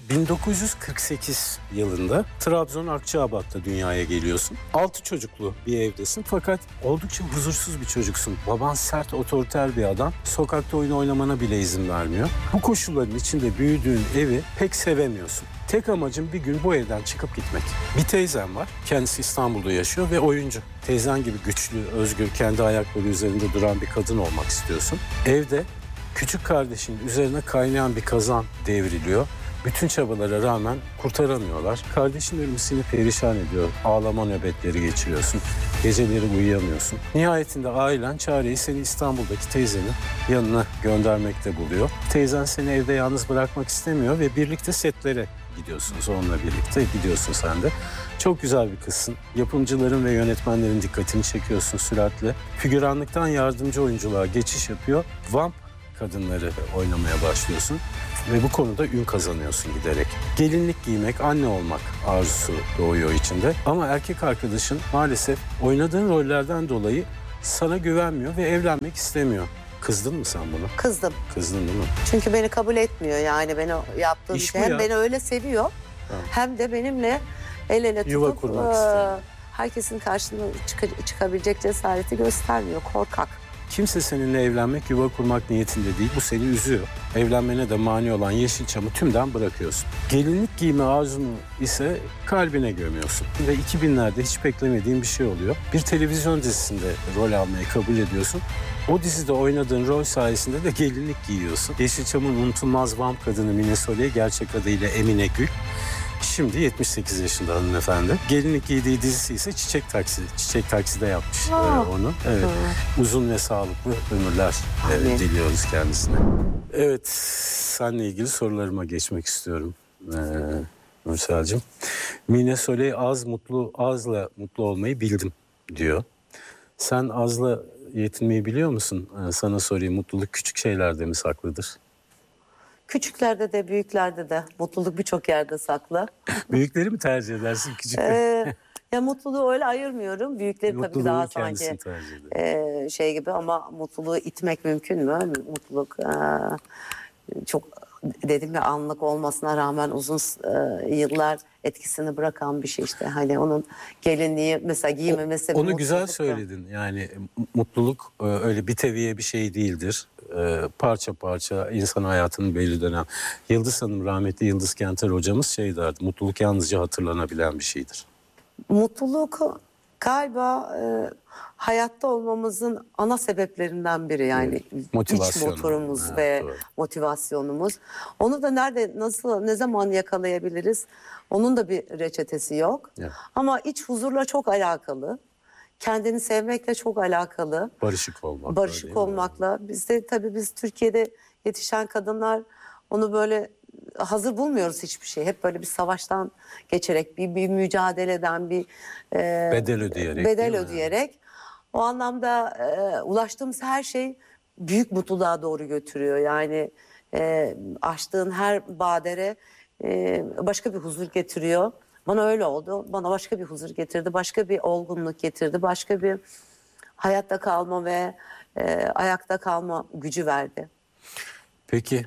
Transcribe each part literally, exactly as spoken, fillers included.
bin dokuz yüz kırk sekiz yılında Trabzon Akçaabat'ta dünyaya geliyorsun. Altı çocuklu bir evdesin fakat oldukça huzursuz bir çocuksun. Baban sert, otoriter bir adam. Sokakta oyun oynamana bile izin vermiyor. Bu koşulların içinde büyüdüğün evi pek sevemiyorsun. Tek amacın bir gün bu evden çıkıp gitmek. Bir teyzen var. Kendisi İstanbul'da yaşıyor ve oyuncu. Teyzen gibi güçlü, özgür, kendi ayakları üzerinde duran bir kadın olmak istiyorsun. Evde küçük kardeşin üzerine kaynayan bir kazan devriliyor. Bütün çabalara rağmen kurtaramıyorlar. Kardeşin ölümü seni perişan ediyor. Ağlama nöbetleri geçiriyorsun. Geceleri uyuyamıyorsun. Nihayetinde ailen çareyi seni İstanbul'daki teyzenin yanına göndermekte buluyor. Teyzen seni evde yalnız bırakmak istemiyor ve birlikte setlere gidiyorsunuz. Onunla birlikte gidiyorsun sen de. Çok güzel bir kızsın. Yapımcıların ve yönetmenlerin dikkatini çekiyorsun süratle. Figüranlıktan yardımcı oyunculuğa geçiş yapıyor. Vamp kadınları oynamaya başlıyorsun. Ve bu konuda ün kazanıyorsun giderek. Gelinlik giymek, anne olmak arzusu doğuyor içinde. Ama erkek arkadaşın maalesef oynadığın rollerden dolayı sana güvenmiyor ve evlenmek istemiyor. Kızdın mı sen buna? Kızdım. Kızdın değil mi? Çünkü beni kabul etmiyor yani beni yaptığım İş şey. bu Hem ya. beni öyle seviyor Ha. hem de benimle el ele tutup Yuva kurmak e, istiyor. herkesin karşısına çık- çıkabilecek cesareti göstermiyor. Korkak. Kimse seninle evlenmek, yuva kurmak niyetinde değil. Bu seni üzüyor. Evlenmene de mani olan Yeşilçam'ı tümden bırakıyorsun. Gelinlik giyme arzunu ise kalbine gömüyorsun. Ve iki binlerde hiç beklemediğin bir şey oluyor. Bir televizyon dizisinde rol almayı kabul ediyorsun. O dizide oynadığın rol sayesinde de gelinlik giyiyorsun. Yeşilçam'ın unutulmaz vamp kadını Mine Soley, gerçek adıyla Emine Gül. Şimdi yetmiş sekiz yaşında hanımefendi. Gelinlik giydiği dizisi ise Çiçek Taksi. Çiçek Taksi'de yapmış Aa. e, onu. Evet. Uzun ve sağlıklı ömürler e, Amin. diliyoruz kendisine. Evet, seninle ilgili sorularıma geçmek istiyorum ee, Nursel'cim. Mine Soley az mutlu, azla mutlu olmayı bildim diyor. Sen azla yetinmeyi biliyor musun? Ee, sana sorayım, mutluluk küçük şeylerde mi saklıdır? Küçüklerde de büyüklerde de mutluluk birçok yerde saklı. Büyükleri mi tercih edersin, küçükleri? Ee, ya mutluluğu öyle ayırmıyorum. Büyükleri tabii Mutluluğu daha kendisini sanki tercih eder. e, şey gibi ama mutluluğu itmek mümkün mü? Mutluluk e, çok dedim ya anlık olmasına rağmen uzun e, yıllar etkisini bırakan bir şey işte. Hani onun gelinliği mesela giymemesi. Onu güzel söyledin. Yani mutluluk e, öyle bir teviye bir şey değildir. E, parça parça insan hayatının belli dönem. Yıldız Hanım, rahmetli Yıldız Kenter hocamız şey derdi. Mutluluk yalnızca hatırlanabilen bir şeydir. Mutluluk galiba e, hayatta olmamızın ana sebeplerinden biri yani Motivasyon. iç motorumuz Evet, ve doğru. motivasyonumuz. Onu da nerede nasıl ne zaman yakalayabiliriz? Onun da bir reçetesi yok. Evet. Ama iç huzurla çok alakalı. Kendini sevmekle çok alakalı. Barışık olmak. Barışık olmakla. Biz de tabii biz Türkiye'de yetişen kadınlar onu böyle hazır bulmuyoruz hiçbir şey. Hep böyle bir savaştan geçerek, bir, bir mücadeleden, bir e, Bedel ödeyerek, bedel değil mi? ödeyerek. O anlamda e, ulaştığımız her şey büyük mutluluğa doğru götürüyor. Yani e, açtığın her badire e, başka bir huzur getiriyor. Bana öyle oldu. Bana başka bir huzur getirdi, başka bir olgunluk getirdi, başka bir hayatta kalma ve e, ayakta kalma gücü verdi. Peki,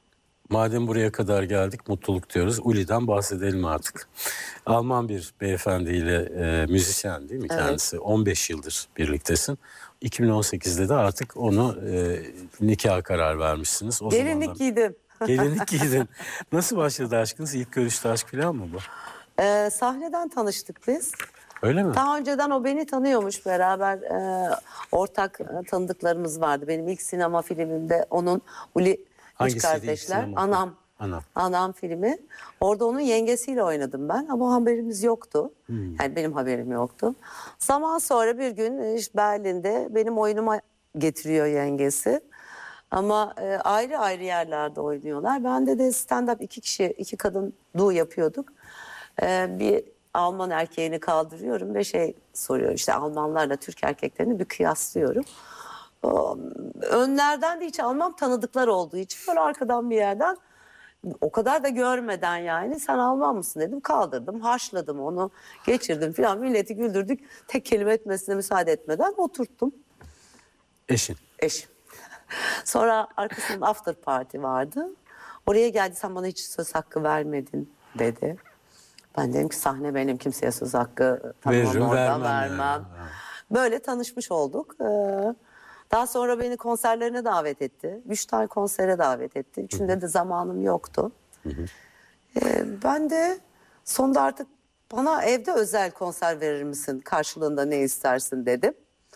madem buraya kadar geldik, mutluluk diyoruz. Uli'den bahsedelim artık. Alman bir beyefendiyle e, müzisyen değil mi kendisi? Evet. on beş yıldır birliktesin. iki bin on sekizde de artık onu e, nikaha karar vermişsiniz. O Gelinlik zamandan... giydim. Gelinlik giydin. Nasıl başladı aşkınız? İlk görüşte aşk falan mı bu? Ee, sahneden tanıştık biz. Öyle mi? Daha önceden o beni tanıyormuş, beraber e, ortak e, tanıdıklarımız vardı. Benim ilk sinema filmimde onun Uli Üç Kardeşler, Anam. Anam. Anam filmi. Orada onun yengesiyle oynadım ben ama haberimiz yoktu. Hmm. Yani benim haberim yoktu. Zaman sonra bir gün işte Berlin'de benim oyunuma getiriyor yengesi. Ama e, ayrı ayrı yerlerde oynuyorlar. Ben de de stand-up iki kişi, iki kadın duo yapıyorduk. E, bir Alman erkeğini kaldırıyorum ve şey soruyor, işte Almanlarla Türk erkeklerini bir kıyaslıyorum. O, önlerden de hiç almam, tanıdıklar olduğu için böyle arkadan bir yerden, o kadar da görmeden yani, sen Alman mısın dedim, kaldırdım, haşladım onu, geçirdim filan, milleti güldürdük, tek kelime etmesine müsaade etmeden oturttum. Eşin? Eşim. Sonra arkasında after party vardı. Oraya geldi, sen bana hiç söz hakkı vermedin dedi. Ben dedim ki sahne benim, kimseye söz hakkı tanımam, Veririm, orada vermem vermem. yani. Böyle tanışmış olduk. Ee, daha sonra beni konserlerine davet etti. Üç tane konsere davet etti. Üçünde de zamanım yoktu. Ee, ben de sonunda artık bana evde özel konser verir misin? Karşılığında ne istersin dedim.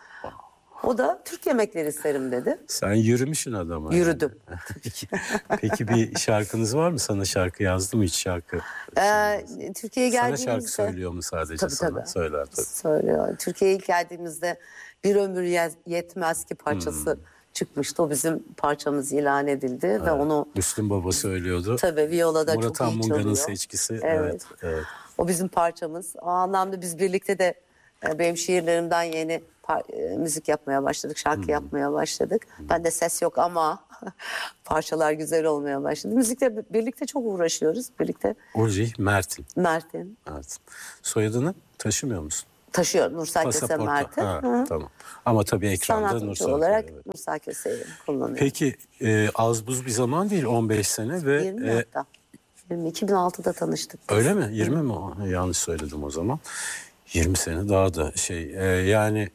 O da Türk yemekleri isterim dedi. Sen yürümüşsün adama. Yürüdüm. Yani. Peki bir şarkınız var mı? Sana şarkı yazdı mı hiç şarkı? Ee, Türkiye'ye Sana geldiğimizde... şarkı söylüyor mu sadece Tabii, sana? tabii. Söyler tabii. Söylüyor. Türkiye'ye ilk geldiğimizde Bir Ömür Ye- Yetmez Ki parçası çıkmıştı. O bizim parçamız ilan edildi ve onu Müslüm Baba söylüyordu. tabii Viola'da Murat çok iyi Anmunga'nın çalıyor. seçkisi. Evet. Evet. evet. O bizim parçamız. O anlamda biz birlikte de e, benim şiirlerimden yeni par- e, müzik yapmaya başladık, şarkı yapmaya başladık. Ben de ses yok ama parçalar güzel olmaya başladı. Müzikle birlikte çok uğraşıyoruz. Birlikte Ulrich Mertin. Mert'in Evet. Soyadını taşımıyor musun? taşıyor. Nursel Köse Pasaporta. Mert'in. Ha, Hı. tamam. Ama tabii ekranda Sanatçı Nursel. olarak Evet. Nursel Köse'yi kullanıyorum. Peki e, az buz bir zaman değil, on beş sene ve yirmi e, hatta. yirmi, iki bin altıda tanıştık. biz. öyle mi? yirmi mi? o? Yanlış söyledim o zaman. yirmi sene daha da şey e, yani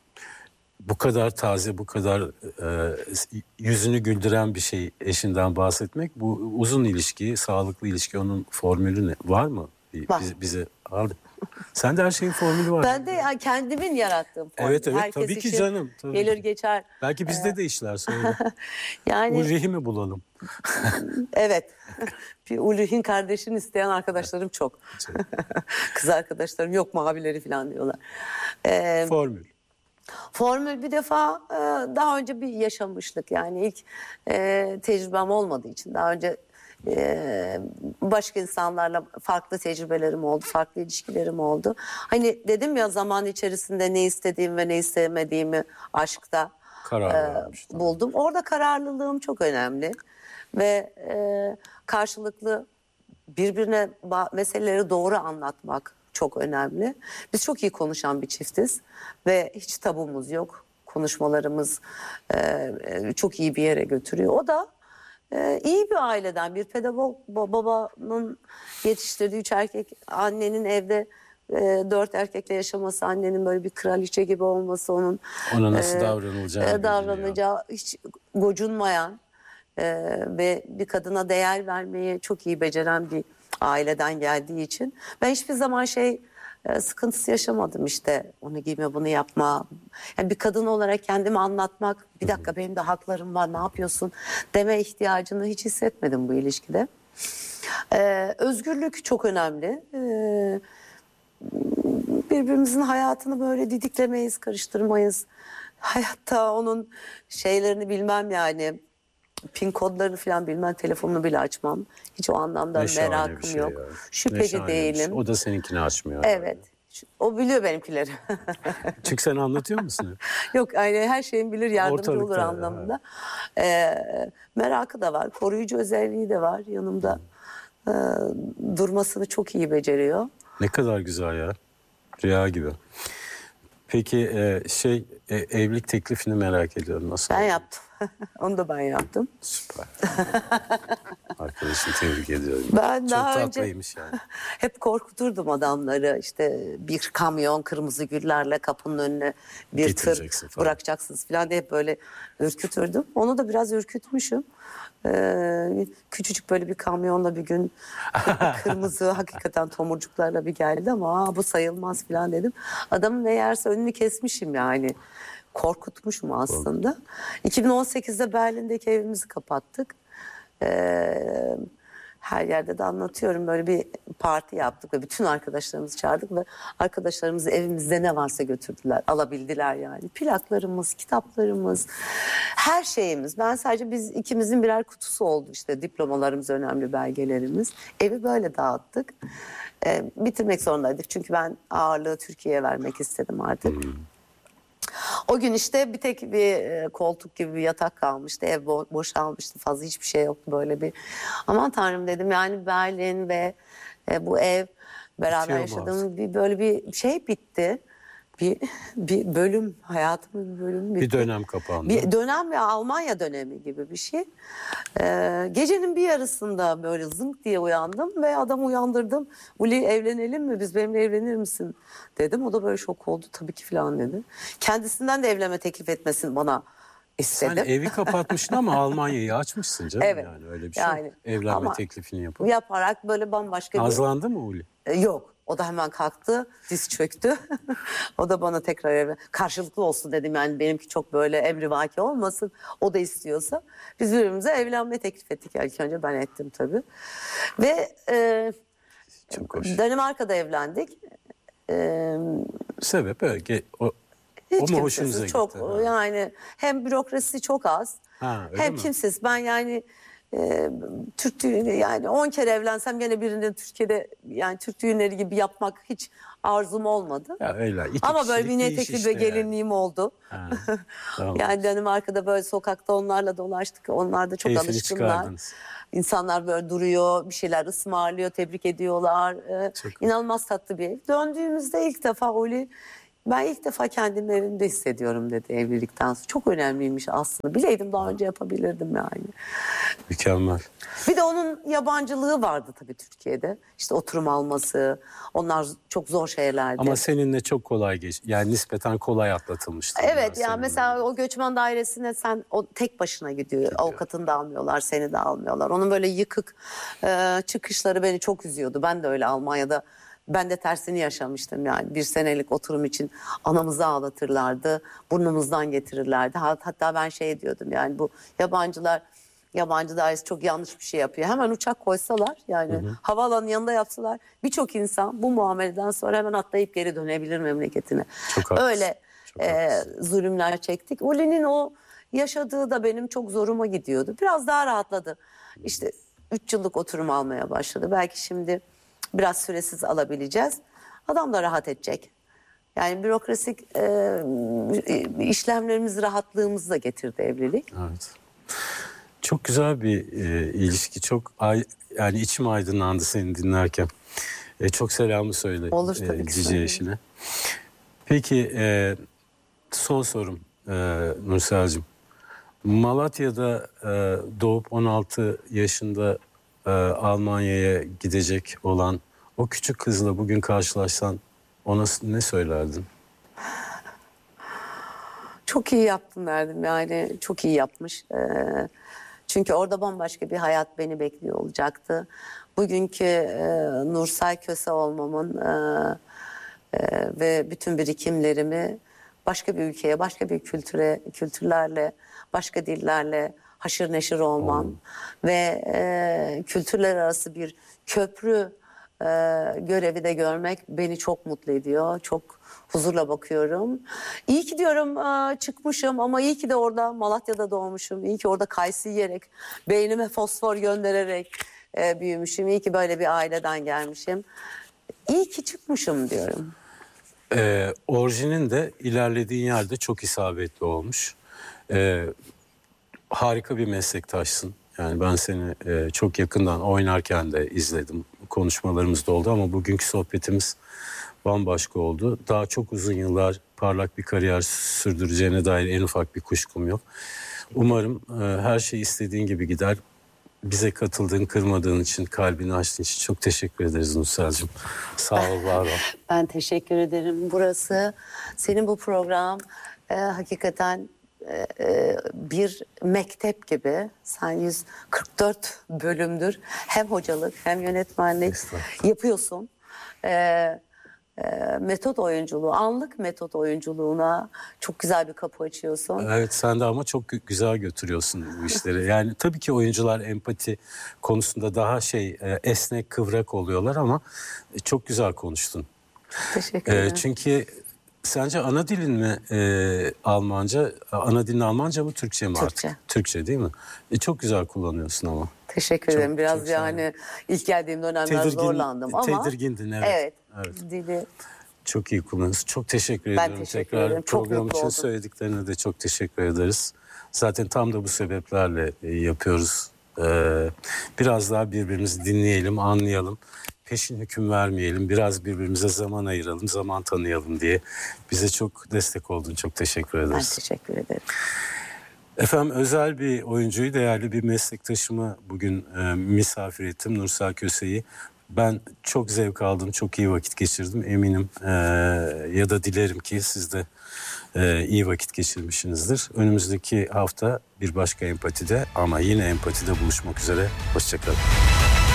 bu kadar taze, bu kadar e, yüzünü güldüren bir şey eşinden bahsetmek, bu uzun ilişki, sağlıklı ilişki, onun formülü ne? Var mı? Bir, Var. Bize, bize al. Sende her şeyin formülü var. Ben de yani kendimin yarattığım formül. Evet, evet, Herkes tabii ki için canım, tabii gelir ki. geçer. Belki bizde de işler söyle. Yani Ulrich'i mi bulalım? evet. Bir Ulrich'in kardeşini isteyen arkadaşlarım çok. Kız arkadaşlarım yok mu abileri falan diyorlar. Ee, Formül. Formül bir defa e, daha önce bir yaşamışlık, yani ilk e, tecrübem olmadığı için daha önce e, başka insanlarla farklı tecrübelerim oldu, farklı ilişkilerim oldu. Hani dedim ya, zaman içerisinde ne istediğimi ve ne istemediğimi aşkta Karar e, vermiştim. buldum. Orada kararlılığım çok önemli ve e, karşılıklı birbirine ba- meseleleri doğru anlatmak çok önemli. Biz çok iyi konuşan bir çiftiz ve hiç tabumuz yok. Konuşmalarımız e, e, çok iyi bir yere götürüyor. O da e, iyi bir aileden, bir pedagog ba- babanın yetiştirdiği üç erkek, annenin evde e, dört erkekle yaşaması, annenin böyle bir kraliçe gibi olması, onun Ona nasıl davranılacağını e, biliyor. davranacağı, hiç gocunmayan e, ve bir kadına değer vermeyi çok iyi beceren bir aileden geldiği için ben hiçbir zaman şey e, sıkıntısı yaşamadım, işte onu giyme, bunu yapma. Yani bir kadın olarak kendimi anlatmak, bir dakika benim de haklarım var, ne yapıyorsun deme ihtiyacını hiç hissetmedim bu ilişkide. E, özgürlük çok önemli. E, birbirimizin hayatını böyle didiklemeyiz, karıştırmayız. Hayatta onun şeylerini bilmem yani. Pin kodlarını falan bilmem, telefonunu bile açmam. Hiç o anlamda Ne şahane bir merakım şey yok. ya. Ne Şüpheci şahane bir değilim. şey. O da seninkini açmıyor. Evet. Şu- O biliyor benimkileri. Çünkü sen anlatıyor musun? Yok, yani her şeyin bilir, yardımcı olur Ortalıkta, anlamında. Ee, merakı da var, koruyucu özelliği de var. Yanımda e, durmasını çok iyi beceriyor. Ne kadar güzel ya. Rüya gibi. Peki e, şey e, evlilik teklifini merak ediyorum. Nasıl Ben oldu? yaptım. Onu da ben yaptım. Süper. Arkadaşım tebrik ediyorum. Ben Çok daha önce tatlıymış yani. hep korkuturdum adamları. İşte bir kamyon kırmızı güllerle kapının önüne bir tır Getireceksin falan. bırakacaksınız falan diye hep böyle ürkütürdüm. Onu da biraz ürkütmüşüm. Ee, küçücük böyle bir kamyonla bir gün kırmızı hakikaten tomurcuklarla bir geldi ama Aa, bu sayılmaz falan dedim. Adamın meğerse önünü kesmişim yani. Korkutmuşum aslında. iki bin on sekizde Berlin'deki evimizi kapattık. Ee, her yerde de anlatıyorum, böyle bir parti yaptık ve bütün arkadaşlarımızı çağırdık ve arkadaşlarımızı evimizde ne varsa götürdüler, alabildiler yani. Plaklarımız, kitaplarımız, her şeyimiz. Ben sadece, biz ikimizin birer kutusu oldu, işte diplomalarımız, önemli belgelerimiz. Evi böyle dağıttık. Ee, bitirmek zorundaydık çünkü ben ağırlığı Türkiye'ye vermek istedim artık. O gün işte bir tek bir e, koltuk gibi bir yatak kalmıştı. Ev bo- boşalmıştı. Fazla hiçbir şey yoktu, böyle bir. Aman Tanrım dedim, yani Berlin ve e, bu ev, beraber Bitiyor mu yaşadığım bir böyle bir şey bitti. bir bir bölüm, hayatımın bir bölümü bitti. Bir dönem kapandı. Bir dönem ya, Almanya dönemi gibi bir şey. Ee, gecenin bir yarısında böyle zınk diye uyandım ve adamı uyandırdım. Uli, evlenelim mi? Biz benimle evlenir misin? Dedim. O da böyle şok oldu. Tabii ki falan dedi. Kendisinden de evlenme teklif etmesini bana istedim. Sen evi kapatmışsın ama Almanya'yı açmışsın canım. Evet. Yani öyle bir şey Yani, yok. Evlenme ama teklifini yapıp. yaparak böyle bambaşka bir... Nazlandı mı Uli? Ee, yok. O da hemen kalktı, diz çöktü. O da bana tekrar evlen. Karşılıklı olsun dedim, yani benimki çok böyle emrivaki olmasın. O da istiyorsa. Biz birbirimize evlenme teklif ettik. İlk önce ben ettim tabii. Ve e, Çok hoş. Danimarka'da evlendik. E, Sebep öyle. O, o hiç mu hoşunuza kimsesiz, gitti? çok Ha. yani hem bürokrasi çok az. Ha, öyle hem mi? kimsesiz. Ben yani e, Türk düğünü, yani on kere evlensem gene birinin Türkiye'de yani Türk düğünleri gibi yapmak hiç arzum olmadı. Ya öyle. İki Ama böyle kişilik bir iş niyetekli işte bir gelinliğim yani. oldu. Ha, tamam. Yani Danimarka'da böyle sokakta onlarla dolaştık. Onlar da çok Keyfini alışkınlar. çıkardınız. İnsanlar böyle duruyor, bir şeyler ısmarlıyor, tebrik ediyorlar. Ee, Çok inanılmaz tatlı bir ev. Döndüğümüzde ilk defa Oli, ben ilk defa kendimi evimde hissediyorum dedi evlilikten sonra. Çok önemliymiş aslında. Bileydim daha önce yapabilirdim yani. Mükemmel. Bir de onun yabancılığı vardı tabii Türkiye'de. İşte oturum alması, onlar çok zor şeylerdi. Ama seninle çok kolay geç. Yani nispeten kolay atlatılmıştı. Evet, ya mesela o göçmen dairesine sen o tek başına gidiyor. Gidiyor. Avukatını da almıyorlar, seni de almıyorlar. Onun böyle yıkık e, çıkışları beni çok üzüyordu. Ben de öyle Almanya'da, ben de tersini yaşamıştım yani. Bir senelik oturum için anamızı ağlatırlardı, burnumuzdan getirirlerdi. Hatta ben şey diyordum, yani bu yabancılar, yabancı dairesi çok yanlış bir şey yapıyor. Hemen uçak koysalar, yani hı hı. havaalanının yanında yapsalar, birçok insan bu muameleden sonra hemen atlayıp geri dönebilir memleketine. Çok öyle çok e, zulümler çektik. Uli'nin o yaşadığı da benim çok zoruma gidiyordu. Biraz daha rahatladı. İşte üç yıllık oturum almaya başladı. Belki şimdi biraz süresiz alabileceğiz. Adam da rahat edecek. Yani bürokrasik e, işlemlerimiz, rahatlığımızı da getirdi evlilik. Evet. Çok güzel bir e, ilişki. Çok ay, yani içim aydınlandı seni dinlerken. E, çok selamı söyle. Olur tabii ki. Cici eşine. Peki e, son sorum e, Nursel'cim. Malatya'da e, doğup on altı yaşında e, Almanya'ya gidecek olan o küçük kızla bugün karşılaşsan ona ne söylerdin? Çok iyi yaptın derdim, yani çok iyi yapmış. Ee, çünkü orada bambaşka bir hayat beni bekliyor olacaktı. Bugünkü e, Nursel Köse olmamın e, e, ve bütün birikimlerimi başka bir ülkeye, başka bir kültüre, kültürlerle, başka dillerle haşır neşir olmam hmm. ve e, kültürler arası bir köprü e, görevi de görmek beni çok mutlu ediyor. Çok huzurla bakıyorum. İyi ki diyorum e, çıkmışım, ama iyi ki de orada Malatya'da doğmuşum. İyi ki orada kayısı yiyerek, beynime fosfor göndererek e, büyümüşüm. İyi ki böyle bir aileden gelmişim. İyi ki çıkmışım diyorum. Ee, orijinin de ilerlediğin yerde çok isabetli olmuş. Ee, harika bir meslektaşsın. Yani ben seni e, çok yakından oynarken de izledim. Konuşmalarımız da oldu ama bugünkü sohbetimiz bambaşka oldu. Daha çok uzun yıllar parlak bir kariyer sürdüreceğine dair en ufak bir kuşkum yok. Umarım e, her şey istediğin gibi gider. Bize katıldığın, kırmadığın için, kalbini açtığın için çok teşekkür ederiz Nursel'cim. Sağ ol, var ol. Ben teşekkür ederim. Burası, senin bu program e, hakikaten e, e, bir mektep gibi. Sen yüz kırk dört bölümdür hem hocalık hem yönetmenlik yapıyorsun. E, E, metot oyunculuğu, anlık metot oyunculuğuna çok güzel bir kapı açıyorsun. Evet, sen de ama çok güzel götürüyorsun bu işleri. Yani tabii ki oyuncular empati konusunda daha şey esnek, kıvrak oluyorlar ama çok güzel konuştun. Teşekkür ederim. E, çünkü sence ana dilin mi e, Almanca, ana dilin Almanca mı Türkçe mi Türkçe. artık? Türkçe değil mi? E, çok güzel kullanıyorsun ama. Teşekkür çok, ederim. Biraz çok yani ilk geldiğim dönemler Tedirgin, zorlandım ama. Tedirgindin evet. Evet. Evet. Dili. Çok iyi kullanıyorsun. Çok teşekkür ben ediyorum. Teşekkür Tekrar ederim. Çok program için oldum. söylediklerine de çok teşekkür ederiz. Zaten tam da bu sebeplerle yapıyoruz. Ee, biraz daha birbirimizi dinleyelim, anlayalım. peşin hüküm vermeyelim, biraz birbirimize zaman ayıralım, zaman tanıyalım diye bize çok destek oldun. Çok teşekkür Ben ederiz. teşekkür ederim. Efendim, özel bir oyuncuyu, değerli bir meslektaşımı bugün e, misafir ettim, Nursel Köse'yi. Ben çok zevk aldım, çok iyi vakit geçirdim. Eminim e, ya da dilerim ki siz de e, iyi vakit geçirmişsinizdir. Önümüzdeki hafta bir başka empatide, ama yine empatide buluşmak üzere. Hoşçakalın.